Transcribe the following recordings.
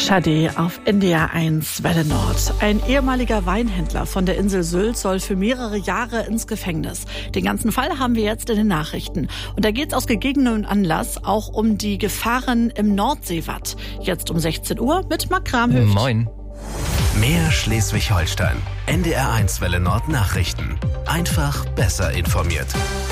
Schade auf NDR 1 Welle Nord. Ein ehemaliger Weinhändler von der Insel Sylt soll für mehrere Jahre ins Gefängnis. Den ganzen Fall haben wir jetzt in den Nachrichten. Und da geht es aus gegebenem Anlass auch um die Gefahren im Nordseewatt. Jetzt um 16 Uhr mit Marc Kramhöft. Moin. Mehr Schleswig-Holstein. NDR 1 Welle Nord Nachrichten. Einfach besser informiert.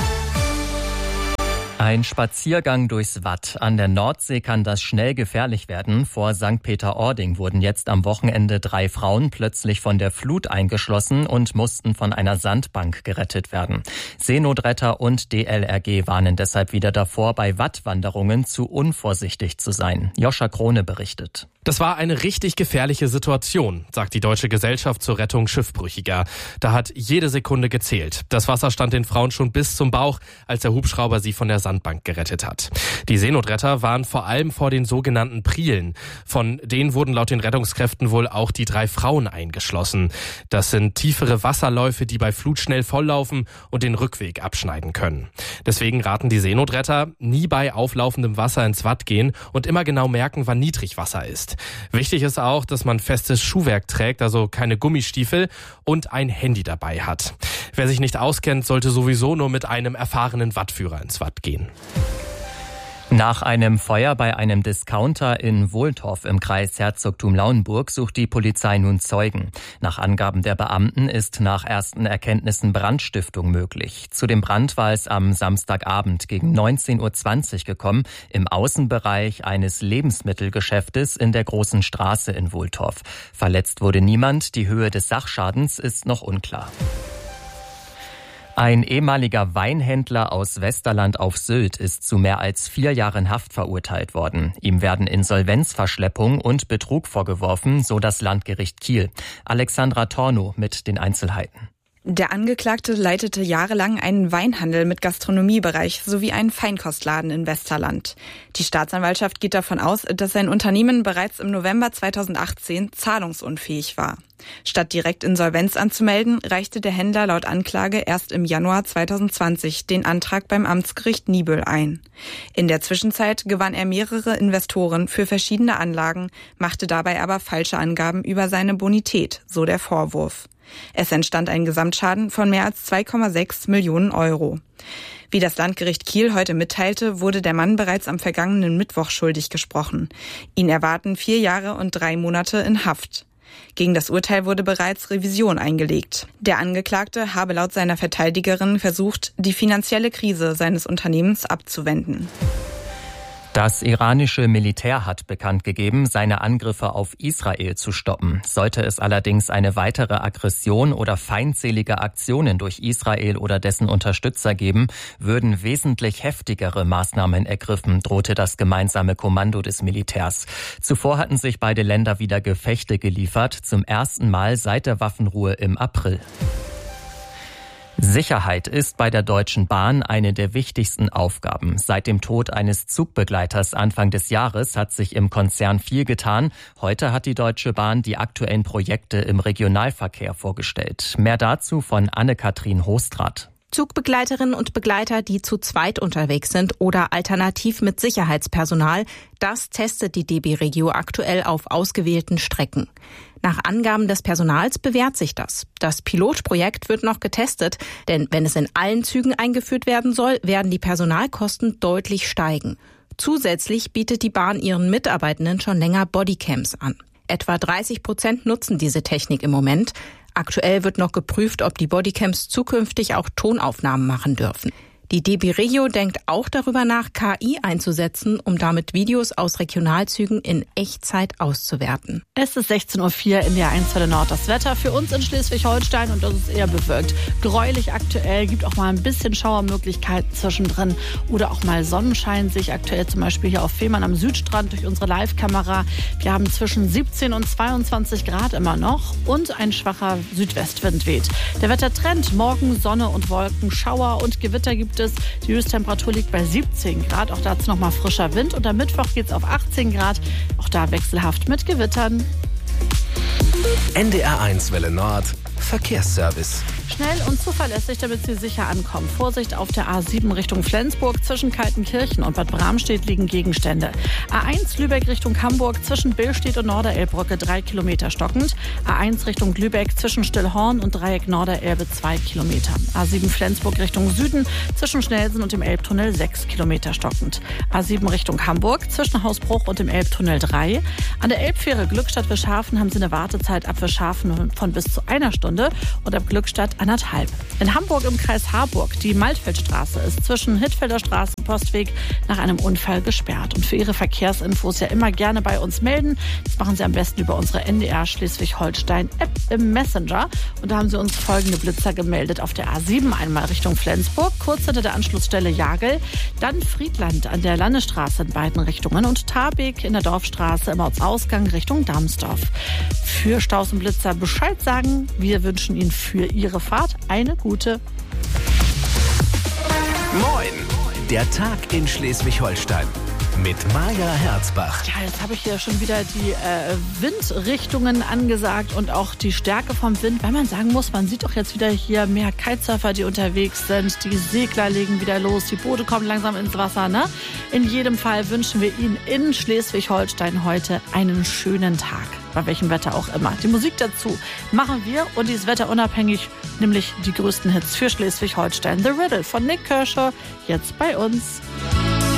Ein Spaziergang durchs Watt an der Nordsee kann das schnell gefährlich werden. Vor St. Peter-Ording wurden jetzt am Wochenende 3 Frauen plötzlich von der Flut eingeschlossen und mussten von einer Sandbank gerettet werden. Seenotretter und DLRG warnen deshalb wieder davor, bei Wattwanderungen zu unvorsichtig zu sein. Joscha Krone berichtet. Das war eine richtig gefährliche Situation, sagt die Deutsche Gesellschaft zur Rettung Schiffbrüchiger. Da hat jede Sekunde gezählt. Das Wasser stand den Frauen schon bis zum Bauch, als der Hubschrauber sie von der Sandbank gerettet hat. Die Seenotretter waren vor allem vor den sogenannten Prielen. Von denen wurden laut den Rettungskräften wohl auch die 3 Frauen eingeschlossen. Das sind tiefere Wasserläufe, die bei Flut schnell volllaufen und den Rückweg abschneiden können. Deswegen raten die Seenotretter, nie bei auflaufendem Wasser ins Watt gehen und immer genau merken, wann Niedrigwasser ist. Wichtig ist auch, dass man festes Schuhwerk trägt, also keine Gummistiefel, und ein Handy dabei hat. Wer sich nicht auskennt, sollte sowieso nur mit einem erfahrenen Wattführer ins Watt gehen. Nach einem Feuer bei einem Discounter in Wohltorf im Kreis Herzogtum Lauenburg sucht die Polizei nun Zeugen. Nach Angaben der Beamten ist nach ersten Erkenntnissen Brandstiftung möglich. Zu dem Brand war es am Samstagabend gegen 19:20 Uhr gekommen, im Außenbereich eines Lebensmittelgeschäftes in der Großen Straße in Wohltorf. Verletzt wurde niemand, die Höhe des Sachschadens ist noch unklar. Ein ehemaliger Weinhändler aus Westerland auf Sylt ist zu mehr als 4 Jahren Haft verurteilt worden. Ihm werden Insolvenzverschleppung und Betrug vorgeworfen, so das Landgericht Kiel. Alexandra Tornow mit den Einzelheiten. Der Angeklagte leitete jahrelang einen Weinhandel mit Gastronomiebereich sowie einen Feinkostladen in Westerland. Die Staatsanwaltschaft geht davon aus, dass sein Unternehmen bereits im November 2018 zahlungsunfähig war. Statt direkt Insolvenz anzumelden, reichte der Händler laut Anklage erst im Januar 2020 den Antrag beim Amtsgericht Niebüll ein. In der Zwischenzeit gewann er mehrere Investoren für verschiedene Anlagen, machte dabei aber falsche Angaben über seine Bonität, so der Vorwurf. Es entstand ein Gesamtschaden von mehr als 2,6 Millionen Euro. Wie das Landgericht Kiel heute mitteilte, wurde der Mann bereits am vergangenen Mittwoch schuldig gesprochen. Ihn erwarten 4 Jahre und 3 Monate in Haft. Gegen das Urteil wurde bereits Revision eingelegt. Der Angeklagte habe laut seiner Verteidigerin versucht, die finanzielle Krise seines Unternehmens abzuwenden. Das iranische Militär hat bekannt gegeben, seine Angriffe auf Israel zu stoppen. Sollte es allerdings eine weitere Aggression oder feindselige Aktionen durch Israel oder dessen Unterstützer geben, würden wesentlich heftigere Maßnahmen ergriffen, drohte das gemeinsame Kommando des Militärs. Zuvor hatten sich beide Länder wieder Gefechte geliefert, zum ersten Mal seit der Waffenruhe im April. Sicherheit ist bei der Deutschen Bahn eine der wichtigsten Aufgaben. Seit dem Tod eines Zugbegleiters Anfang des Jahres hat sich im Konzern viel getan. Heute hat die Deutsche Bahn die aktuellen Projekte im Regionalverkehr vorgestellt. Mehr dazu von Anne-Kathrin Hostrath. Zugbegleiterinnen und Begleiter, die zu zweit unterwegs sind oder alternativ mit Sicherheitspersonal, das testet die DB Regio aktuell auf ausgewählten Strecken. Nach Angaben des Personals bewährt sich das. Das Pilotprojekt wird noch getestet, denn wenn es in allen Zügen eingeführt werden soll, werden die Personalkosten deutlich steigen. Zusätzlich bietet die Bahn ihren Mitarbeitenden schon länger Bodycams an. Etwa 30% nutzen diese Technik im Moment. Aktuell wird noch geprüft, ob die Bodycams zukünftig auch Tonaufnahmen machen dürfen. Die DB Regio denkt auch darüber nach, KI einzusetzen, um damit Videos aus Regionalzügen in Echtzeit auszuwerten. Es ist 16:04 Uhr in der 1 Welle Nord. Das Wetter für uns in Schleswig-Holstein und das ist eher bewölkt. Gräulich aktuell, gibt auch mal ein bisschen Schauermöglichkeiten zwischendrin oder auch mal Sonnenschein sehe ich aktuell zum Beispiel hier auf Fehmarn am Südstrand durch unsere Live-Kamera. Wir haben zwischen 17 und 22 Grad immer noch und ein schwacher Südwestwind weht. Der Wettertrend, morgen Sonne und Wolken, Schauer und Gewitter gibt es. Die Höchsttemperatur liegt bei 17 Grad. Auch dazu nochmal frischer Wind. Und am Mittwoch geht es auf 18 Grad. Auch da wechselhaft mit Gewittern. NDR 1 Welle Nord Verkehrsservice. Schnell und zuverlässig, damit Sie sicher ankommen. Vorsicht auf der A7 Richtung Flensburg. Zwischen Kaltenkirchen und Bad Bramstedt liegen Gegenstände. A1 Lübeck Richtung Hamburg. Zwischen Billstedt und Norderelbbrücke 3 Kilometer stockend. A1 Richtung Lübeck zwischen Stillhorn und Dreieck Norderelbe 2 Kilometer. A7 Flensburg Richtung Süden. Zwischen Schnelsen und dem Elbtunnel 6 Kilometer stockend. A7 Richtung Hamburg. Zwischen Hausbruch und dem Elbtunnel 3. An der Elbfähre Glückstadt-Wischhafen haben Sie eine Wartezeit ab Wischhafen von bis zu 1 Stunde und ab Glückstadt 1,5. In Hamburg im Kreis Harburg, die Maltfeldstraße ist zwischen Hittfelder Straße und Postweg nach einem Unfall gesperrt. Und für Ihre Verkehrsinfos ja immer gerne bei uns melden. Das machen Sie am besten über unsere NDR Schleswig-Holstein-App im Messenger. Und da haben Sie uns folgende Blitzer gemeldet. Auf der A7 einmal Richtung Flensburg, kurz hinter der Anschlussstelle Jagel. Dann Friedland an der Landesstraße in beiden Richtungen und Tarbeck in der Dorfstraße im Ortsausgang Richtung Darmsdorf. Für Staus und Blitzer Bescheid sagen. Wir wünschen Ihnen für Ihre Fahrt eine gute. Moin, der Tag in Schleswig-Holstein mit Maja Herzbach. Ja, jetzt habe ich hier schon wieder die Windrichtungen angesagt und auch die Stärke vom Wind, weil man sagen muss, man sieht doch jetzt wieder hier mehr Kitesurfer, die unterwegs sind, die Segler legen wieder los, die Boote kommen langsam ins Wasser, ne? In jedem Fall wünschen wir Ihnen in Schleswig-Holstein heute einen schönen Tag, bei welchem Wetter auch immer. Die Musik dazu machen wir und die ist wetterunabhängig, nämlich die größten Hits für Schleswig-Holstein. The Riddle von Nick Kershaw, jetzt bei uns.